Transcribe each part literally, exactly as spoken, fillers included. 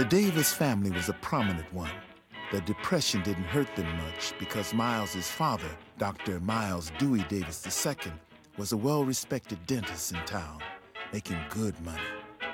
The Davis family was a prominent one. The Depression didn't hurt them much because Miles's father, Doctor Miles Dewey Davis the Second, was a well-respected dentist in town, making good money.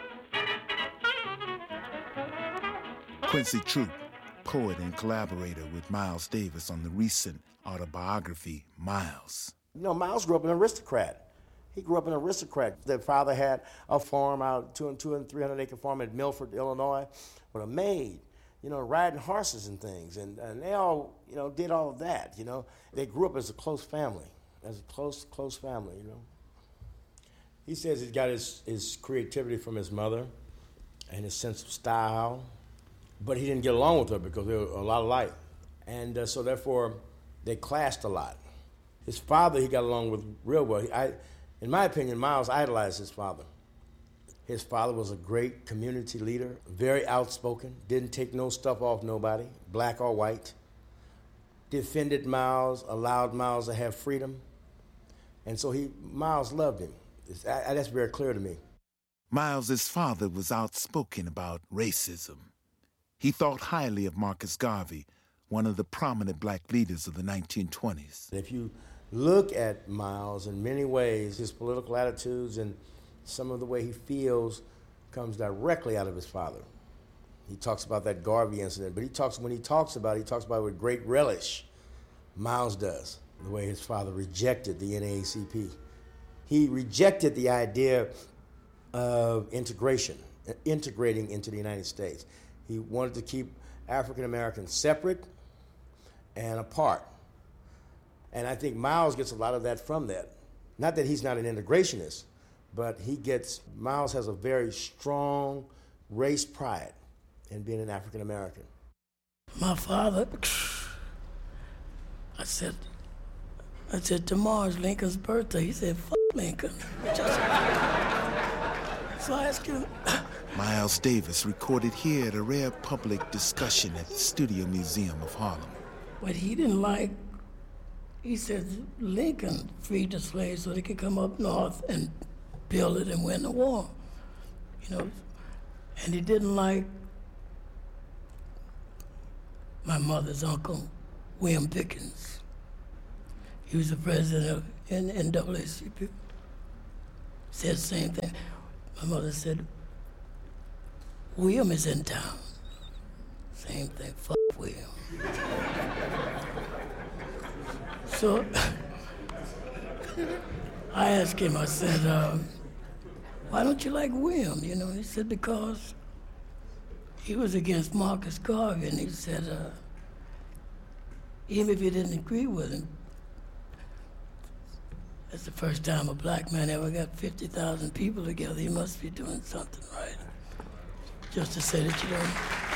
Quincy Troupe, poet and collaborator with Miles Davis on the recent autobiography, Miles. You know, Miles grew up an aristocrat. He grew up an aristocrat. Their father had a farm out, two and two and three hundred acre farm in Milford, Illinois, with a maid, you know, riding horses and things. And, and they all, you know, did all of that, you know. They grew up as a close family, as a close, close family, you know. He says he got his, his creativity from his mother and his sense of style, but he didn't get along with her because they were a lot alike. And uh, so therefore, they clashed a lot. His father, he got along with real well. He, I, in my opinion, Miles idolized his father. His father was a great community leader, very outspoken, didn't take no stuff off nobody, black or white, defended Miles, allowed Miles to have freedom. And so he, Miles loved him. It's, I, that's very clear to me. Miles's father was outspoken about racism. He thought highly of Marcus Garvey, one of the prominent black leaders of the nineteen twenties. If you look at Miles in many ways, his political attitudes and some of the way he feels comes directly out of his father. He talks about that Garvey incident, but he talks, when he talks about it, he talks about it with great relish. Miles does, the way his father rejected the N double A C P. He rejected the idea of integration, integrating into the United States. He wanted to keep African Americans separate and apart. And I think Miles gets a lot of that from that. Not that he's not an integrationist, but he gets, Miles has a very strong race pride in being an African American. My father, I said, I said, tomorrow's Lincoln's birthday. He said, F Lincoln. Just, so I asked him. Miles Davis recorded here at a rare public discussion at the Studio Museum of Harlem. But he didn't like, he said Lincoln freed the slaves so they could come up north and build it and win the war, you know. And he didn't like my mother's uncle, William Pickens. He was the president of N double A C P. Said the same thing. My mother said, William is in town. Same thing, fuck William. So I asked him, I said, um, why don't you like William? You know, he said, because he was against Marcus Garvey, and he said, uh, even if you didn't agree with him, that's the first time a black man ever got fifty thousand people together. He must be doing something right. Just to say that you don't.